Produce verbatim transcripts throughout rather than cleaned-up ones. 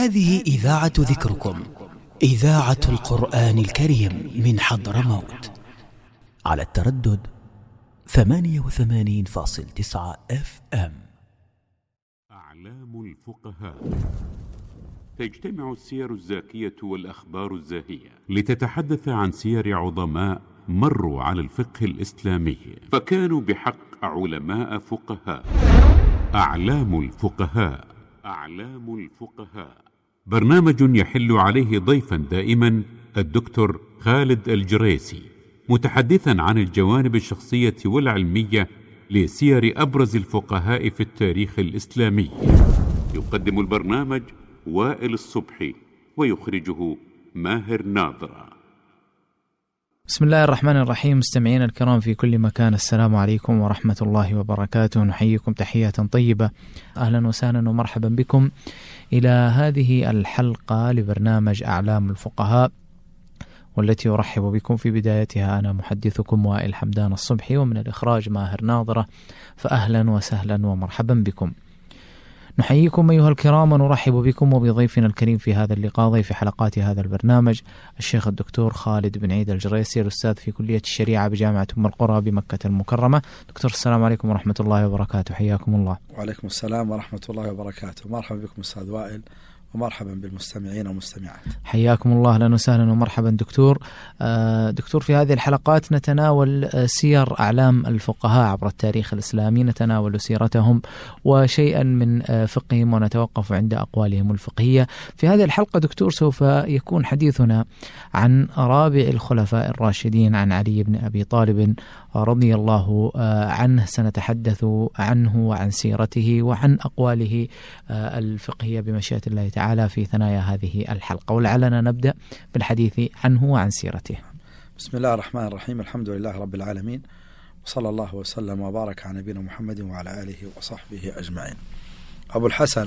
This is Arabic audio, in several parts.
هذه إذاعة ذكركم، إذاعة القرآن الكريم من حضرموت، على التردد ثمانية وثمانين فاصل تسعة اف ام. أعلام الفقهاء. تجتمع السير الزاكية والأخبار الزاهية لتتحدث عن سير عظماء مروا على الفقه الإسلامي فكانوا بحق علماء فقهاء. أعلام الفقهاء. أعلام الفقهاء برنامج يحل عليه ضيفا دائما الدكتور خالد الجريسي، متحدثا عن الجوانب الشخصية والعلمية لسير أبرز الفقهاء في التاريخ الإسلامي. يقدم البرنامج وائل الصبحي ويخرجه ماهر ناظرة. بسم الله الرحمن الرحيم. مستمعينا الكرام في كل مكان، السلام عليكم ورحمة الله وبركاته. نحييكم تحية طيبة، أهلا وسهلا ومرحبا بكم إلى هذه الحلقة لبرنامج أعلام الفقهاء، والتي أرحب بكم في بدايتها أنا محدثكم وائل حمدان الصبحي، ومن الإخراج ماهر ناظرة، فأهلا وسهلا ومرحبا بكم. نحييكم أيها الكرام ونرحب بكم وبضيفنا الكريم في هذا اللقاء، ضيف حلقات هذا البرنامج الشيخ الدكتور خالد بن عيد الجريسي، الأستاذ في كلية الشريعة بجامعة أم القرى بمكة المكرمة. دكتور السلام عليكم ورحمة الله وبركاته، حياكم الله. وعليكم السلام ورحمة الله وبركاته، مرحبا بكم أستاذ وائل ومرحبا بالمستمعين والمستمعات. حياكم الله، أهلا وسهلا ومرحبا دكتور. دكتور في هذه الحلقات نتناول سير أعلام الفقهاء عبر التاريخ الإسلامي، نتناول سيرتهم وشيئا من فقههم ونتوقف عند أقوالهم الفقهية. في هذه الحلقة دكتور سوف يكون حديثنا عن رابع الخلفاء الراشدين، عن علي بن أبي طالب رضي الله عنه. سنتحدث عنه وعن سيرته وعن أقواله الفقهية بمشيئة الله تعالى في ثنايا هذه الحلقة، ولعلنا نبدأ بالحديث عنه وعن سيرته. بسم الله الرحمن الرحيم، الحمد لله رب العالمين، وصلى الله وسلم وبارك على نبينا محمد وعلى آله وصحبه أجمعين. أبو الحسن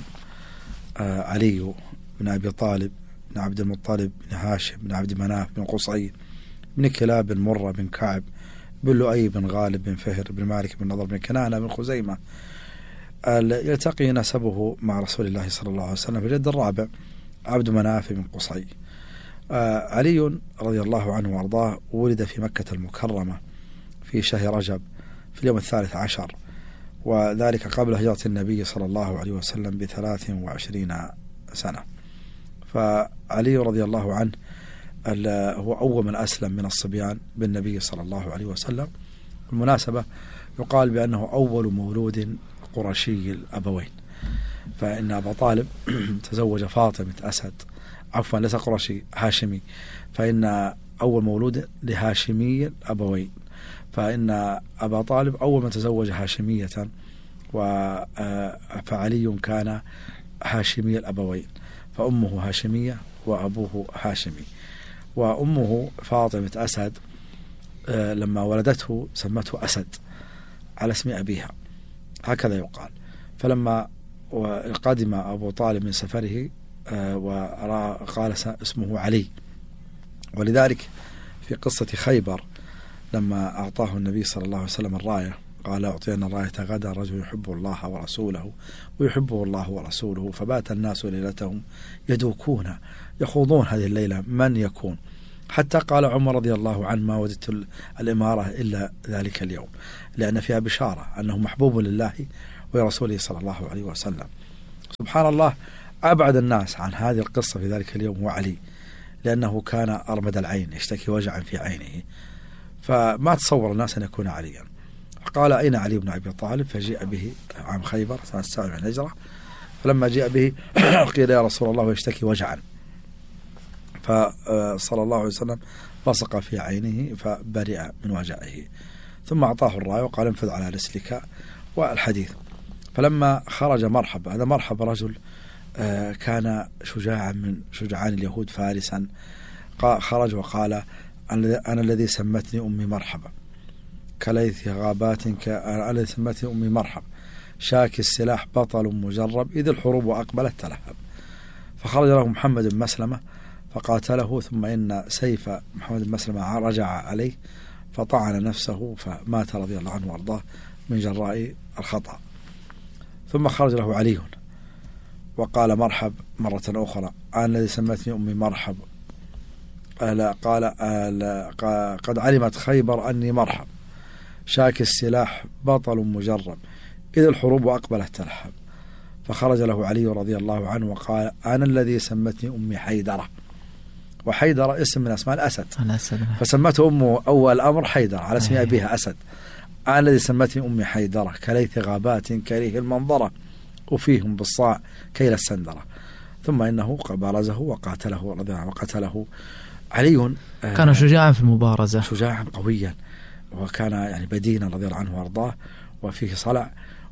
علي بن أبي طالب بن عبد المطلب بن هاشم بن عبد مناف بن قصي بن كلاب بن مرة بن كعب بن لؤي بن غالب بن فهر بن مالك بن نضر بن كنانة بن خزيمة، يلتقي نسبه مع رسول الله صلى الله عليه وسلم في الجد الرابع عبد مناف بن قصي. علي رضي الله عنه وارضاه ولد في مكة المكرمة في شهر رجب في اليوم الثالث عشر، وذلك قبل هجرة النبي صلى الله عليه وسلم بثلاث وعشرين سنة. فعلي رضي الله عنه هو أول من أسلم من الصبيان بالنبي صلى الله عليه وسلم. بالمناسبة يقال بأنه أول مولود قرشي الأبوين، فإن أبا طالب تزوج فاطمة أسد، عفوا ليس قرشي، هاشمي، فإن أول مولود لهاشمي الأبوين، فإن أبا طالب أول من تزوج هاشمية، فعلي كان هاشمي الأبوين، فأمه هاشمية وأبوه هاشمي. وأمه فاطمة أسد لما ولدته سمته أسد على اسم أبيها، هكذا يقال. فلما قدم أبو طالب من سفره وقال اسمه علي، ولذلك في قصة خيبر لما أعطاه النبي صلى الله عليه وسلم الراية قال أعطينا الراية غدا رجل يحب الله ورسوله ويحبه الله ورسوله، فبات الناس ليلتهم يدوكون يخوضون هذه الليلة من يكون، حتى قال عمر رضي الله عنه ما وجدت الإمارة إلا ذلك اليوم، لأن فيها بشارة أنه محبوب لله ورسوله صلى الله عليه وسلم. سبحان الله، أبعد الناس عن هذه القصة في ذلك اليوم هو علي، لأنه كان أرمد العين يشتكي وجعا في عينه، فما تصور الناس أن يكون عليا. قال أين علي بن أبي طالب؟ فجيء به عام خيبر سنة السابعة من الهجرة، فلما جاء به قيل يا رسول الله يشتكي وجعا، فصلى الله عليه وسلم بصق في عينه فبرئ من وجعه، ثم أعطاه الراية وقال انفذ على رسلك والحديث. فلما خرج مرحب، هذا مرحب رجل كان شجاعا من شجعان اليهود فارسا، خرج وقال أنا الذي سمتني أمي مرحبا كليث غابات، أنا الذي سمتني أمي مرحب شاك السلاح بطل مجرب إذ الحروب أقبلت تلهب. فخرج له محمد بن مسلمة فقاتله، ثم إن سيف محمد بن مسلمة رجع عليه فطعن نفسه فمات رضي الله عنه وارضاه من جراء الخطأ. ثم خرج له علي وقال مرحب مرة أخرى، أنا الذي سمتني أمي مرحب. ألا قال ألا قد علمت خيبر أني مرحب، شاك السلاح بطل مجرب، إذا الحروب أقبلت تلحب. فخرج له علي رضي الله عنه وقال أنا الذي سمتني أمي حيدرة، وحيدرة اسم من أسماء الأسد، فسمته أمه أول الأمر حيدر على اسم أبيها أسد. أنا الذي سمتني أمي حيدرة، كليث غابات كريه المنظرة، وفيهم بالصاع كيل السندرة. ثم إنه بارزه وقاتله رضي الله عنه وقتله. علي كان شجاعا في المبارزة، شجاعا قويا، وكان يعني بدينا رضي الله عنه وارضاه، وفيه صلع.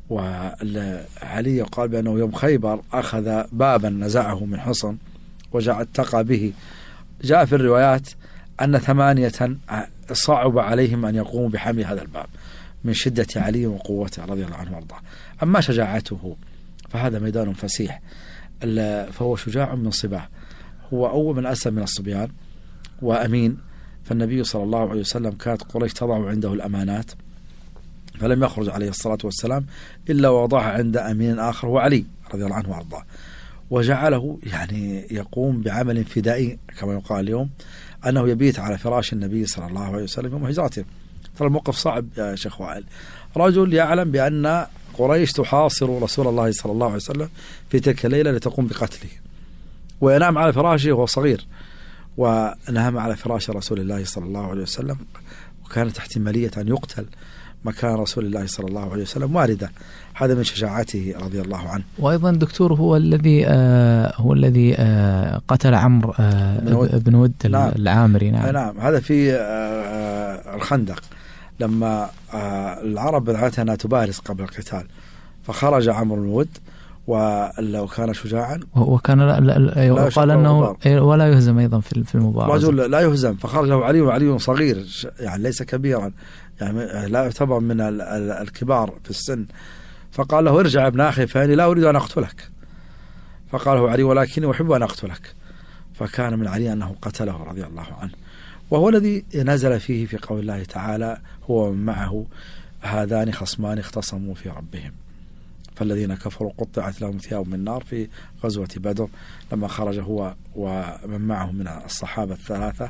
وعلي قال بأنه يوم خيبر أخذ بابا نزعه من حصن وجاء اتقى به. جاء في الروايات أن ثمانية صعب عليهم أن يقوموا بحمل هذا الباب من شدة علي وقوته رضي الله عنه وارضاه. أما شجاعته فهذا ميدان فسيح، فهو شجاع من صباه، هو أول من أسلم من الصبيان وأمين. فالنبي صلى الله عليه وسلم كانت قريش تضع عنده الأمانات، فلم يخرج عليه الصلاة والسلام إلا ووضعها عند أمين آخر هو علي رضي الله عنه وارضاه، وجعله يعني يقوم بعمل فدائي كما يقال اليوم، أنه يبيت على فراش النبي صلى الله عليه وسلم يوم هجرته. ترى الموقف صعب يا شيخ وائل، رجل يعلم بأن قريش تحاصر رسول الله صلى الله عليه وسلم في تلك الليلة لتقوم بقتله، وينام على فراشه وهو صغير، ونام على فراش رسول الله صلى الله عليه وسلم، وكانت احتمالية أن يقتل مكان رسول الله صلى الله عليه وسلم واردة. هذا من شجاعته رضي الله عنه. وأيضا دكتور هو الذي آه هو الذي آه قتل عمرو آه بن ود, بن ود نعم. العامري. نعم. نعم هذا في آه الخندق، لما آه العرب بدأتها تبارز قبل القتال، فخرج عمرو بن ود ولو كان شجاعا وكان لا لا لا قال أنه ولا يهزم أيضا في المبارزة، رجل لا يهزم. فخرج له علي، وعلي صغير يعني ليس كبيرا، يعني لا يعتبر من الكبار في السن. فقال له ارجع يا ابن أخي فإني لا أريد أن أقتلك. فقال له علي ولكني أحب أن أقتلك. فكان من علي أنه قتله رضي الله عنه، وهو الذي نزل فيه في قول الله تعالى هو معه هذان خصمان اختصموا في ربهم فالذين كفروا قطعت لهم ثياب من نار في غزوة بدر، لما خرج هو ومن معه من الصحابة الثلاثة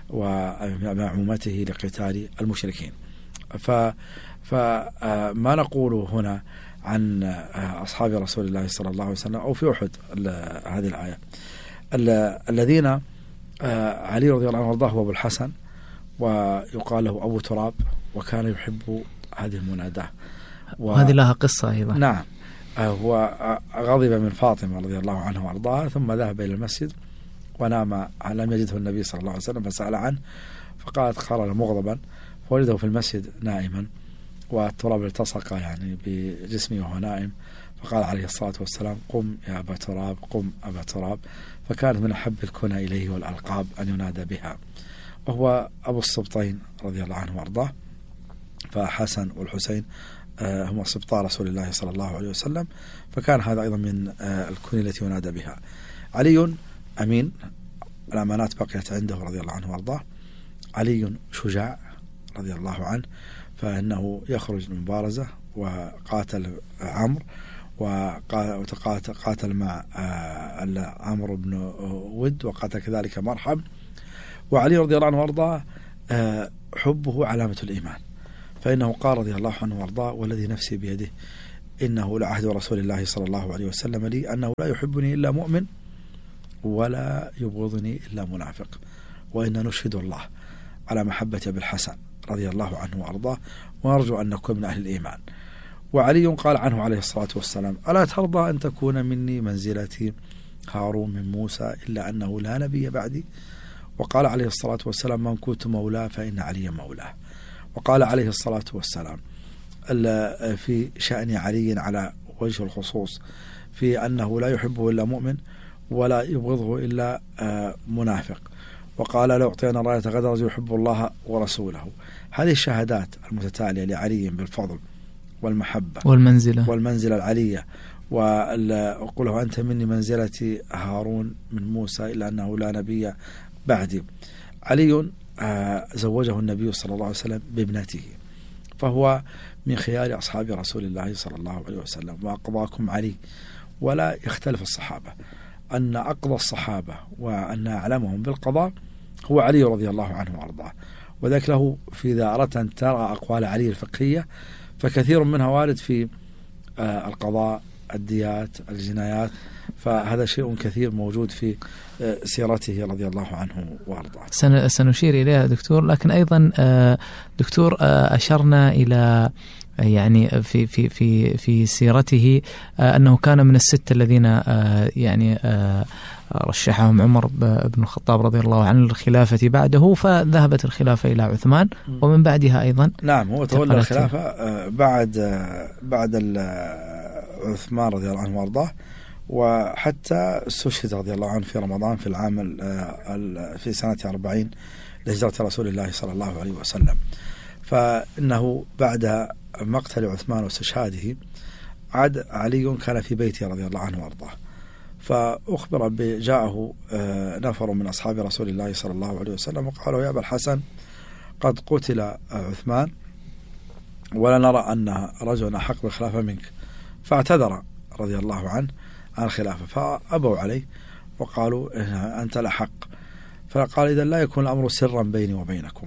ومعمومته لقتال المشركين. فما نقوله هنا عن أصحاب رسول الله صلى الله عليه وسلم أو في أحد هذه الآية الذين علي رضي الله عنه وارضاه هو أبو الحسن، ويقال له أبو تراب، وكان يحب هذه المناداة، وهذه لها قصة أيضا. نعم، هو غضب من فاطمة رضي الله عنه وارضاها، ثم ذهب إلى المسجد ونام، لم يجده النبي صلى الله عليه وسلم فسأل عنه، فقالت خرج مغضبا، فوجده في المسجد نائما، والتراب التصق يعني بجسمه وهو نائم، فقال عليه الصلاة والسلام قم يا أبا تراب، قم أبا تراب. فكانت من أحب الكنى إليه والألقاب أن ينادى بها، وهو أبو السبطين رضي الله عنه وارضاه. فحسن والحسين هم سبطا رسول الله صلى الله عليه وسلم، فكان هذا أيضا من الكنى التي ينادى بها. علي أمين، الأمانات بقيت عنده رضي الله عنه وارضاه. علي شجاع رضي الله عنه، فإنه يخرج من مبارزة وقاتل عمرو، وقاتل مع عمرو بن ود، وقاتل كذلك مرحب. وعلي رضي الله عنه وارضاه حبه علامة الإيمان، فإنه قال رضي الله عنه وارضاه والذي نفسي بيده إنه لعهد رسول الله صلى الله عليه وسلم لي أنه لا يحبني إلا مؤمن ولا يبغضني إلا منافق، وإن نشهد الله على محبة أبي الحسن رضي الله عنه وارضاه، ونرجو أن نكون من أهل الإيمان. وعلي قال عنه عليه الصلاة والسلام ألا ترضى أن تكون مني منزلتي هارون من موسى إلا أنه لا نبي بعدي. وقال عليه الصلاة والسلام من كنت مولاه فإن علي مولاه. وقال عليه الصلاة والسلام في شأن علي على وجه الخصوص في أنه لا يحبه إلا مؤمن ولا يبغضه إلا منافق. وقال لو أعطينا راية غدا رجل يحب الله ورسوله. هذه الشهادات المتتالية لعلي بالفضل والمحبة والمنزلة والمنزلة العلية، وأقول له أنت مني منزلتي هارون من موسى إلا أنه لا نبي بعدي. علي زوجه النبي صلى الله عليه وسلم بابنته، فهو من خيار أصحاب رسول الله صلى الله عليه وسلم، وأقضاكم علي، ولا يختلف الصحابة أن أقضى الصحابة وأن أعلمهم بالقضاء هو علي رضي الله عنه وأرضاه، وذلك له في ذارة ترى أقوال علي الفقهية، فكثير منها وارد في القضاء، الديات، الجنايات، فهذا شيء كثير موجود في سيرته رضي الله عنه وأرضاه. سنشير إليها دكتور، لكن أيضا دكتور أشرنا إلى يعني في في في في سيرته أنه كان من الستة الذين يعني رشحهم عمر بن الخطاب رضي الله عنه للخلافة بعده، فذهبت الخلافة إلى عثمان ومن بعدها أيضا. نعم، هو تولى الخلافة بعد بعد عثمان رضي الله عنه وارضاه، وحتى استشهد رضي الله عنه في رمضان في العام في سنة أربعين لهجرة رسول الله صلى الله عليه وسلم. فإنه بعد مقتل عثمان واستشهاده عاد علي كان في بيته رضي الله عنه وارضاه، فأخبر بجاءه نفر من أصحاب رسول الله صلى الله عليه وسلم وقالوا: يا أبا الحسن، قد قتل عثمان ولا نرى أن رجل أحق بالخلافة منك. فاعتذر رضي الله عنه عن الخلافة، فأبوا عليه وقالوا: أنت الأحق. فقال: إذا لا يكون الأمر سرا بيني وبينكم.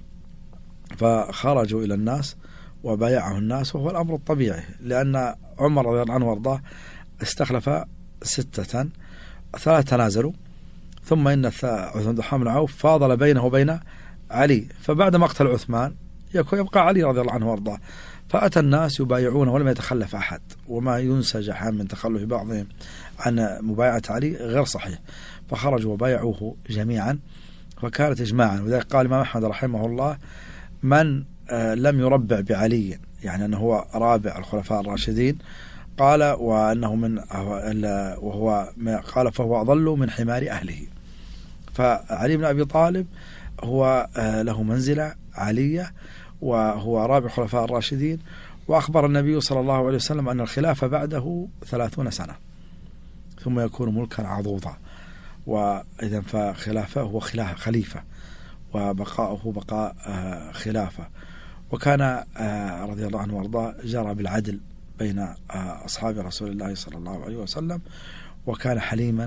فخرجوا إلى الناس وبايعه الناس، وهو الأمر الطبيعي، لأن عمر رضي الله عنه وارضاه استخلف ستة، ثلاثة تنازلوا، ثم إن عثمان بن عوف فاضل بينه وبين علي، فبعد مقتل عثمان يبقى علي رضي الله عنه وارضاه. فأتى الناس يبايعونه ولم يتخلف أحد، وما ينسج أحيانا من تخلف بعضهم عن مبايعة علي غير صحيح، فخرجوا وبايعوه جميعا، فكانت إجماعا. وذلك قال الإمام أحمد رحمه الله: من لم يربع بعلي، يعني أنه هو رابع الخلفاء الراشدين، قال وأنه من وهو قال فهو أضل من حمار أهله. فعلي بن أبي طالب هو له منزلة علية، وهو رابع الخلفاء الراشدين، وأخبر النبي صلى الله عليه وسلم أن الخلافة بعده ثلاثون سنة ثم يكون ملكا عضوضا، وإذا فخلافه هو خليفة وبقاؤه بقاء خلافة. وكان رضي الله عنه وارضاه جرى بالعدل بين أصحاب رسول الله صلى الله عليه وسلم، وكان حليما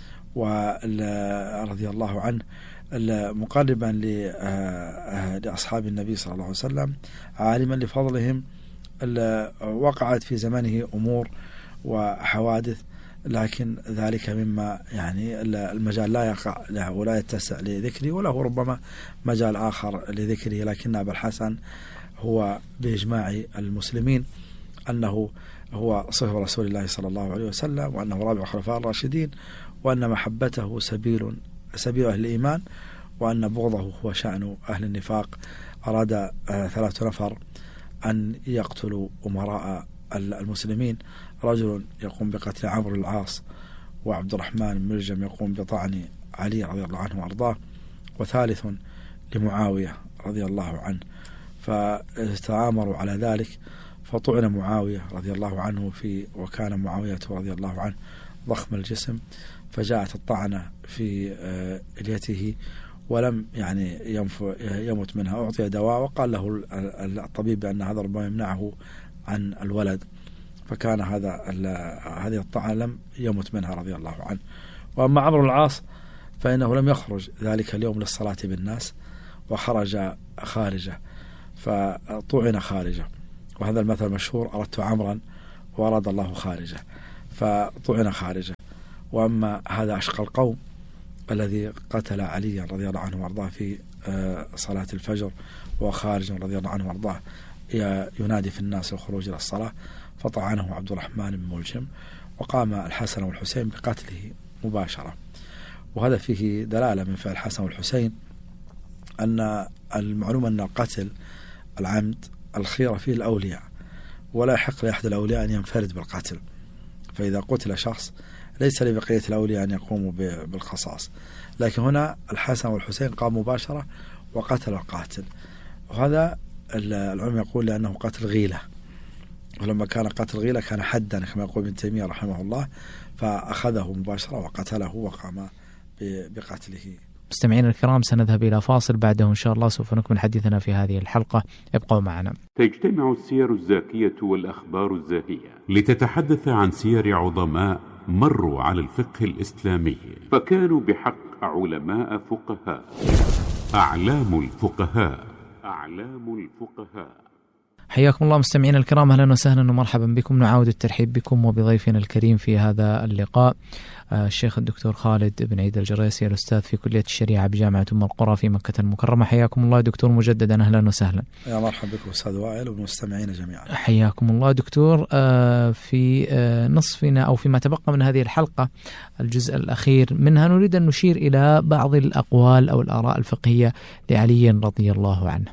ورضي الله عنه مقربا لأصحاب النبي صلى الله عليه وسلم، عالما لفضلهم. وقعت في زمنه أمور وحوادث، لكن ذلك مما يعني المجال لا يقع له ولا يتسع لذكره، وله ربما مجال آخر لذكره. لكن أبا الحسن هو بإجماع المسلمين أنه هو صهر رسول الله صلى الله عليه وسلم، وأنه رابع الخلفاء الراشدين، وأن محبته سبيل سبيل أهل الإيمان، وأن بغضه هو شأن أهل النفاق. أراد ثلاثة نفر أن يقتلوا أمراء المسلمين، رجل يقوم بقتل عمرو العاص، وعبد الرحمن بن ملجم يقوم بطعن علي رضي الله عنه وأرضاه، وثالث لمعاوية رضي الله عنه. فتآمروا على ذلك، فطعن معاوية رضي الله عنه في وكان معاوية رضي الله عنه ضخم الجسم، فجاءت الطعنة في إليته ولم يعني يمت منها. أعطي دواء وقال له الطبيب بأن هذا ربما يمنعه عن الولد، فكان هذا هذه الطعنة لم يمت منها رضي الله عنه. وأما عمرو العاص فإنه لم يخرج ذلك اليوم للصلاة بالناس، وخرج خارجه، فطعن خارجه. وهذا المثل مشهور: أردت عمرا وأراد الله خارجه، فطعن خارجه. وأما هذا أشقى القوم الذي قتل عليا رضي الله عنه وارضاه في صلاة الفجر، وخارج رضي الله عنه وارضاه ينادي في الناس الخروج إلى الصلاة، فطعنه عبد الرحمن بن ملجم، وقام الحسن والحسين بقتله مباشرة. وهذا فيه دلالة من فعل الحسن والحسين أن المعلومة أن القتل العمد الخيرة فيه الأولياء، ولا يحق لأحد الأولياء أن ينفرد بالقتل. فإذا قتل شخص ليس لبقية الأولياء أن يقوموا بالقصاص، لكن هنا الحسن والحسين قام مباشرة وقتل القاتل. وهذا العلم يقول لأنه قتل غيلة، ولما كان قتل غيلة كان حدا كما يقول ابن تيمية رحمه الله، فأخذه مباشرة وقتله وقام بقتله مستمعينا الكرام سنذهب إلى فاصل، بعده إن شاء الله سوف نكمل حديثنا في هذه الحلقة، ابقوا معنا. تجتمع السير الزاكية والأخبار الزاهية لتتحدث عن سير عظماء مروا على الفقه الإسلامي فكانوا بحق علماء فقهاء. أعلام الفقهاء. أعلام الفقهاء. حياكم الله مستمعينا الكرام، أهلا وسهلا ومرحبا بكم. نعاود الترحيب بكم وبضيفنا الكريم في هذا اللقاء الشيخ الدكتور خالد بن عيد الجريسي، الأستاذ في كلية الشريعة بجامعة أم القرى في مكة المكرمة. حياكم الله دكتور مجددا، أهلا وسهلا. يا مرحبا بكم أستاذ وائل وبالمستمعين جميعا. حياكم الله دكتور. في نصفنا أو فيما تبقى من هذه الحلقة الجزء الأخير منها نريد أن نشير إلى بعض الأقوال أو الآراء الفقهية لعلي رضي الله عنه.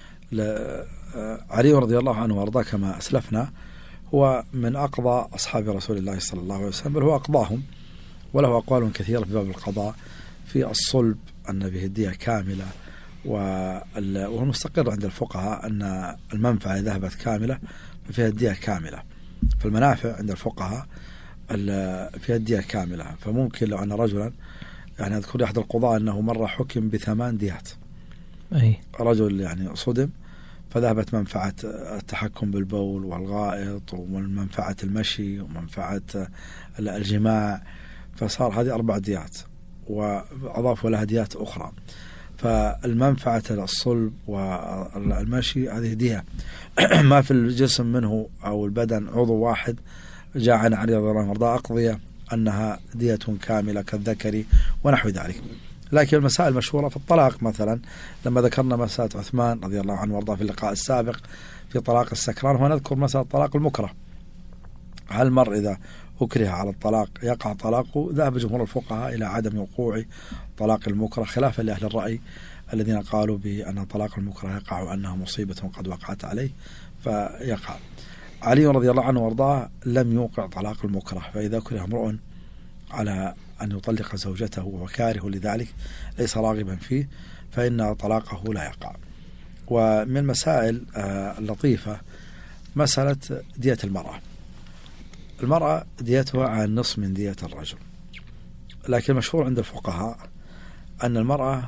علي رضي الله عنه وارضاه كما أسلفنا هو من أقضى أصحاب رسول الله صلى الله عليه وسلم، بل هو أقضاهم، وله أقوال كثيرة في باب القضاء. في الصلب أن به الدية كاملة، وهو المستقر عند الفقهاء أن المنفعة ذهبت كاملة فيها الدية كاملة. فالمنافع عند الفقهاء فيها الدية كاملة. فممكن لو أن رجلا، يعني أذكر أحد القضاء أنه مرة حكم بثمان ديات. أي رجل يعني صدم فذهبت منفعة التحكم بالبول والغائط ومنفعة المشي ومنفعة الجماع، فصار هذه أربع ديات وأضافوا لها ديات أخرى. فالمنفعة الصلب والمشي هذه دية ما في الجسم منه أو البدن عضو واحد جاء عن علي رضي الله عنه وارضاه أقضية أنها دية كاملة كالذكر ونحو ذلك. لكن المسائل المشهورة في الطلاق مثلا، لما ذكرنا مسألة عثمان رضي الله عنه وارضاه في اللقاء السابق في طلاق السكران، ونذكر مسألة طلاق المكره. هل المرء إذا أكره على الطلاق يقع طلاقه؟ ذهب جمهور الفقهاء إلى عدم وقوع طلاق المكره، خلافا لأهل الرأي الذين قالوا بأن طلاق المكره يقع وأنها مصيبة قد وقعت عليه فيقع. علي رضي الله عنه وارضاه لم يوقع طلاق المكره، فإذا أكره امرؤ على أن يطلق زوجته وهو كاره لذلك ليس راغبا فيه فإن طلاقه لا يقع. ومن المسائل اللطيفة مسألة دية المرأة. المرأة ديتها عن نصف من دية الرجل، لكن مشهور عند الفقهاء أن المرأة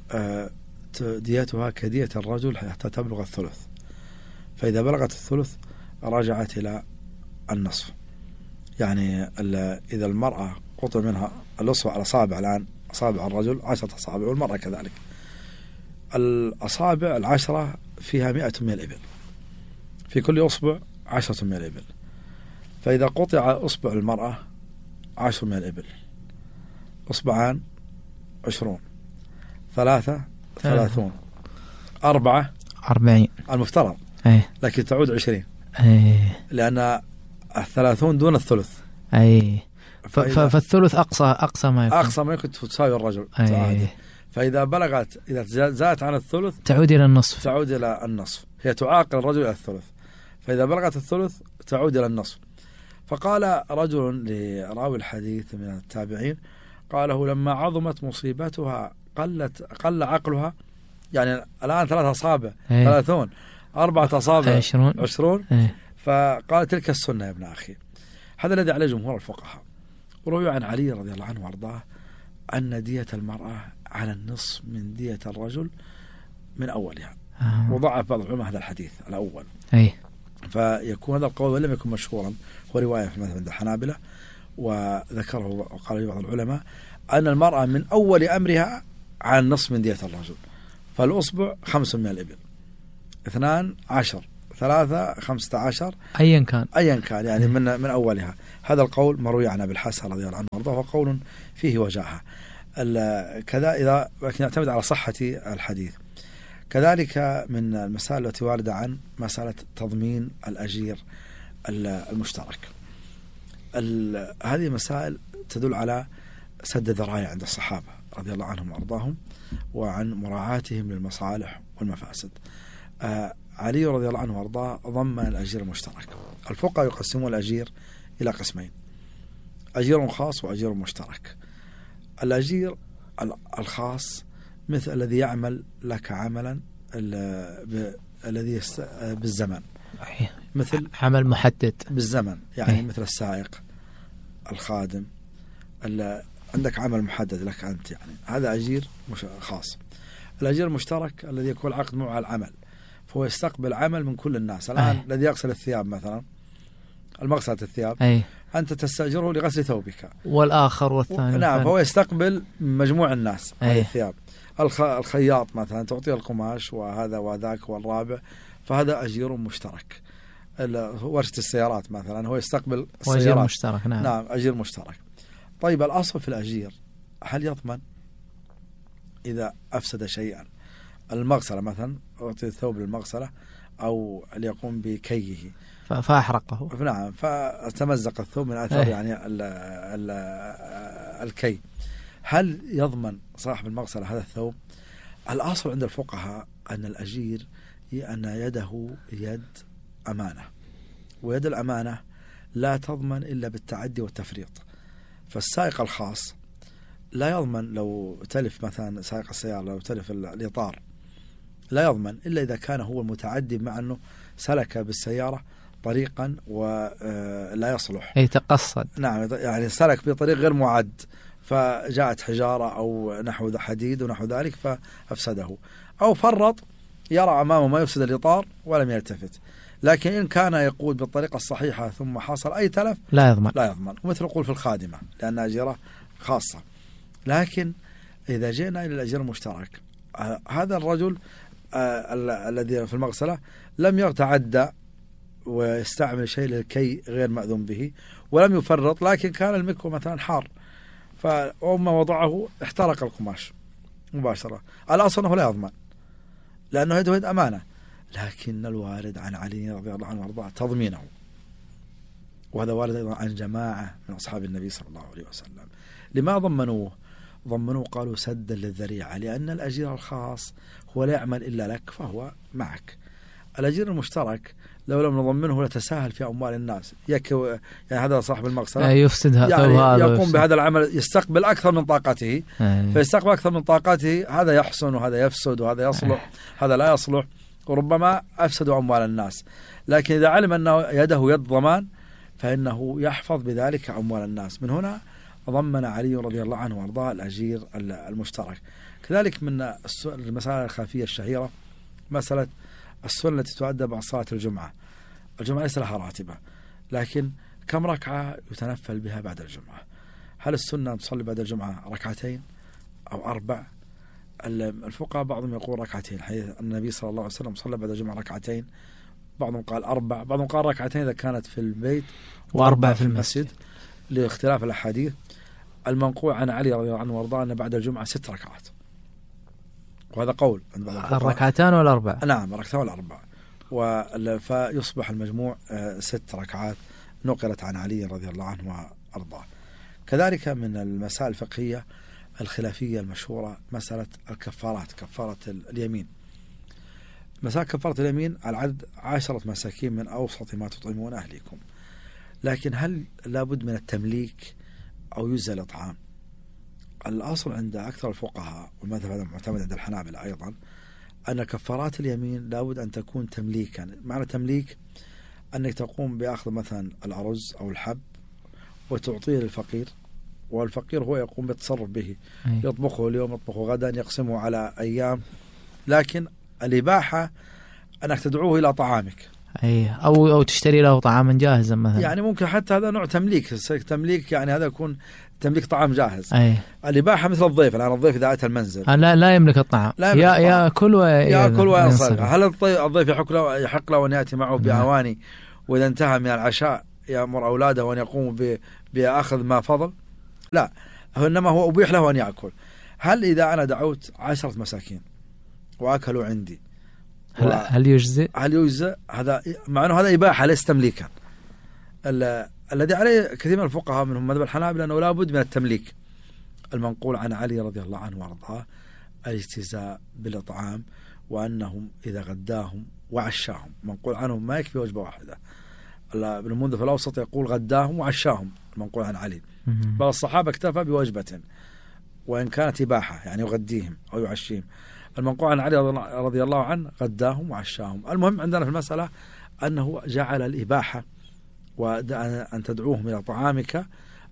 ديتها كدية الرجل حتى تبلغ الثلث، فإذا بلغت الثلث رجعت إلى النصف. يعني إذا المرأة قطع منها الأصبع الأصابع، الآن أصابع الرجل عشرة أصابع والمرأة كذلك، الأصابع العشرة فيها مئة من الإبل، في كل أصبع عشرة من الإبل. فإذا قطع أصبع المرأة عشر من الإبل، أصبعان عشرون، ثلاثة ثلاثون، أربعة أربعين المفترض، أيه. لكن تعود عشرين، أيه. لأن الثلاثون دون الثلث، أي فالثلث أقصى أقصى ما يكون أقصى ما يكون تساوي الرجل. أيه. فإذا بلغت إذا زادت عن الثلث تعود إلى النصف تعود إلى النصف هي تعاقل الرجل إلى الثلث، فإذا بلغت الثلث تعود إلى النصف. فقال رجل لراوي الحديث من التابعين، قاله لما عظمت مصيبتها قلت قل عقلها، يعني الآن ثلاثة أصابع ثلاثون، أربعة أصابع عشرون, عشرون. فقال تلك السنة يا ابن أخي. هذا الذي عليه جمهور الفقهاء. وروي عن علي رضي الله عنه وارضاه أن دية المرأة على النصف من دية الرجل من أولها. آه. وضعف بعض العلماء هذا الحديث الأول. أي. فيكون هذا القول ولم يكن مشهورا، هو رواية في مثل الحنابلة، وذكره وقال بعض العلماء أن المرأة من أول أمرها على النصف من دية الرجل. فالأصبع خمس من الإبل، اثنان عشر، ثلاثة خمسة عشر، أيا كان أيا كان يعني من من أولها. هذا القول مروي عن أبي الحسن رضي الله عنه وارضاه، هو قول فيه وجاهة كذا إذا نعتمد على صحة الحديث. كذلك من المسائل التي واردة عن مسألة تضمين الأجير المشترك. هذه مسائل تدل على سد الذرائع عند الصحابة رضي الله عنهم وارضاهم وعن مراعاتهم للمصالح والمفاسد. آه علي رضي الله عنه وارضاه ضمن الأجير المشترك. الفقهاء يقسمون الأجير إلى قسمين، أجير خاص وأجير مشترك. الأجير الخاص مثل الذي يعمل لك عملا الذي بالزمن، مثل عمل محدد بالزمن، يعني مثل السائق، الخادم، عندك عمل محدد لك أنت، يعني هذا أجير مش خاص. الأجير المشترك الذي يكون عقد معه على العمل، فهو يستقبل عمل من كل الناس. الآن أي. الذي يغسل الثياب مثلا، المغسلة الثياب، أي. أنت تستأجره لغسل ثوبك، والآخر والثاني، نعم، فهو يستقبل مجموع الناس على الثياب. الخياط مثلا تعطيه القماش وهذا وذاك والرابع، فهذا أجير مشترك. ورشة السيارات مثلا هو يستقبل السيارات، أجير مشترك. نعم. نعم أجير مشترك. طيب الأصل في الأجير هل يضمن إذا أفسد شيئا؟ المغسلة مثلا أعطي الثوب للمغسلة أو ليقوم بكيه فأحرقه، نعم، فتمزق الثوب من أثر يعني ال ال الكي، هل يضمن صاحب المغسلة هذا الثوب؟ الأصل عند الفقهاء أن الأجير أن يده يد أمانة، ويد الأمانة لا تضمن إلا بالتعدي والتفريط. فالسائق الخاص لا يضمن لو تلف مثلا سائق السيارة، لو تلف الإطار لا يضمن إلا إذا كان هو المتعدي، مع أنه سلك بالسيارة طريقا ولا يصلح، أي تقصد، نعم، يعني سلك بطريق غير معد، فجاءت حجارة أو نحو حديد ونحو ذلك فأفسده، أو فرط يرى أمامه ما يفسد الإطار ولم يلتفت. لكن إن كان يقود بالطريقة الصحيحة ثم حصل أي تلف لا يضمن، لا يضمن. ومثل يقول في الخادمة لأنها أجيرة خاصة. لكن إذا جئنا إلى الأجير المشترك، آه هذا الرجل آه الذي في المغسلة لم يتعدى ويستعمل شيء للكي غير مأذون به ولم يفرط، لكن كان المكوى مثلا حار، فأما وضعه احترق القماش مباشرة. الأصل أنه لا يضمن لأنه يده يد أمانة، لكن الوارد عن علي رضي الله عنه وارضاه تضمينه، وهذا وارد أيضا عن جماعة من أصحاب النبي صلى الله عليه وسلم. لما ضمنوه؟ ضمنوه قالوا سدا للذريعة، لأن الأجير الخاص هو لا يعمل إلا لك فهو معك. الأجير المشترك لو لم نضمنه لتساهل في أموال الناس، يكو يعني هذا صاحب المغسلة يفسدها، يعني يقوم يفسد. بهذا العمل، يستقبل أكثر من طاقته، أي. فيستقبل أكثر من طاقته، هذا يحسن وهذا يفسد وهذا يصلح، أي. هذا لا يصلح، وربما أفسدوا أموال الناس. لكن إذا علم أنه يده يد ضمان فإنه يحفظ بذلك أموال الناس. من هنا ضمن علي رضي الله عنه وارضاه الأجير المشترك. كذلك من المسائل الخلافية الشهيرة مسألة السنة التي تؤدى بعد صلاة الجمعة. الجمعة ليس لها راتبة، لكن كم ركعة يتنفل بها بعد الجمعة؟ هل السنة تصلي بعد الجمعة ركعتين أو أربع؟ الفقهاء بعضهم يقول ركعتين، حيث النبي صلى الله عليه وسلم صلى بعد الجمعة ركعتين، بعضهم قال أربع، بعضهم قال ركعتين إذا كانت في البيت وأربع في المسجد، لاختلاف الأحاديث. المنقول عن علي رضي الله عنه وارضاه أن بعد الجمعة ست ركعات، وهذا قول الركعتان والأربع، نعم الركعتان والأربع، فيصبح المجموع ست ركعات نقلت عن علي رضي الله عنه وارضاه. كذلك من المسائل الفقهية الخلافية المشهورة مسألة الكفارات، كفارة اليمين. مسألة كفارة اليمين العدد عشرة مساكين من أوسط ما تطعمون أهليكم، لكن هل لابد من التمليك أو يجزى الإطعام؟ الأصل عند أكثر الفقهاء والمذهب هذا معتمد عند الحنابلة أيضا أن كفارات اليمين لابد أن تكون تمليكا. معنى تمليك أنك تقوم بأخذ مثلا الأرز أو الحب وتعطيه للفقير، والفقير هو يقوم بالتصرف به، أي. يطبخه اليوم يطبخه غدا يقسمه على أيام، لكن الإباحة أنك تدعوه إلى طعامك، أي أو أو تشتري له طعاما جاهزا مثلا، يعني ممكن حتى هذا نوع تمليك. تمليك يعني هذا يكون تمليك طعام جاهز. أي. الإباحة مثل الضيف، الآن الضيف إذا أتى المنزل لا لا يملك الطعام، يا يأكل ويأكل وينصرف. هل الضيف يحق له يحق له أن يأتي معه بأواني، وإذا انتهى من العشاء يأمر أولاده أن يقوموا بأخذ ما فضل؟ لا، إنما هو أبيح له أن يأكل. هل إذا أنا دعوت عشرة مساكين وأكلوا عندي هل, هل يجزئ؟ هل يجزئ؟ هذا مع أنه هذا إباحة ليس تمليكا. الذي عليه كثير من الفقهاء منهم مذهب الحنابلة أنه لا بد من التمليك. المنقول عن علي رضي الله عنه وارضاه الاجتزاء بالإطعام، وأنهم إذا غداهم وعشاهم، منقول عنهم ما يكفي وجبة واحدة. ابن المنذر في الأوسط يقول غداهم وعشاهم، المنقول عن علي. بل الصحابة اكتفى بوجبة وإن كانت إباحة، يعني يغديهم أو يعشيهم. المنقول عن علي رضي الله عنه غداهم وعشاهم. المهم عندنا في المسألة أنه جعل الإباحة وأن تدعوهم إلى طعامك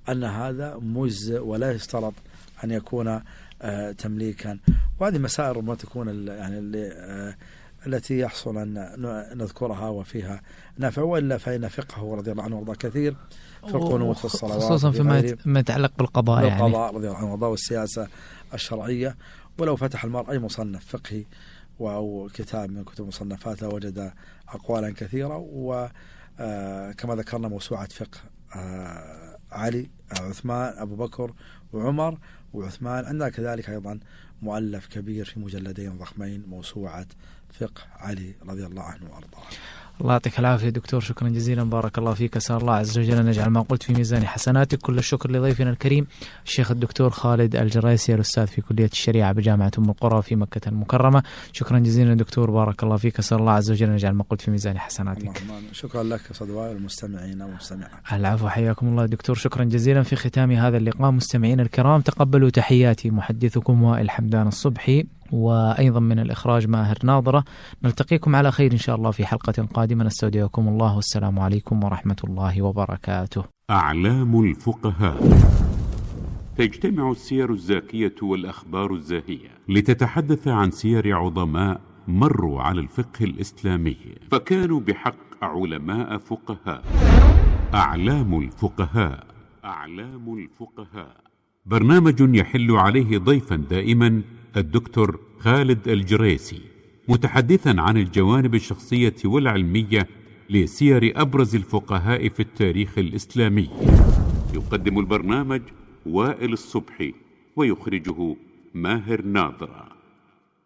أن هذا مجزئ ولا يشترط أن يكون آه تمليكا. وهذه مسائل ربما تكون يعني اللي آه التي يحصل أن نذكرها وفيها نافع، وإلا فإن فقهه رضي الله عنه وارضاه كثير في القنوت في الصلوات، خصوصا فيما يتعلق بالقضاء يعني بالقضاء رضي الله عنه وارضاه والسياسة الشرعية. ولو فتح المرء أي مصنف فقهي أو كتاب من كتب مصنفات لوجد أقوالا كثيرة. وكما ذكرنا موسوعة فقه علي عثمان أبو بكر وعمر وعثمان، عندنا كذلك أيضا مؤلف كبير في مجلدين ضخمين موسوعة فقه علي رضي الله عنه وأرضاه. الله يعطيك العافية دكتور، شكرا جزيلا، بارك الله فيك، أسأل الله عز وجل أن يجعل ما قلت في ميزان حسناتك. كل الشكر لضيفنا الكريم الشيخ الدكتور خالد الجريسي، الأستاذ في كلية الشريعة بجامعة أم القرى في مكة المكرمة. شكرا جزيلا دكتور، بارك الله فيك، أسأل الله عز وجل أن يجعل ما قلت في ميزان حسناتك. شكرا لك صدواء المستمعين والمستمعات. العفو، حياكم الله دكتور، شكرا جزيلا. في ختام هذا اللقاء مستمعين الكرام تقبلوا تحياتي محدثكم وائل حمدان الصبحي، وأيضا من الإخراج ماهر ناظرة. نلتقيكم على خير إن شاء الله في حلقة قادمة، نستودعكم الله والسلام عليكم ورحمة الله وبركاته. أعلام الفقهاء. تجتمع السير الزاكية والأخبار الزاهية لتتحدث عن سير عظماء مروا على الفقه الإسلامي فكانوا بحق علماء فقهاء. أعلام الفقهاء. أعلام الفقهاء برنامج يحل عليه ضيفا دائما الدكتور خالد الجريسي، متحدثا عن الجوانب الشخصية والعلمية لسير أبرز الفقهاء في التاريخ الإسلامي. يقدم البرنامج وائل الصبحي ويخرجه ماهر ناظرة.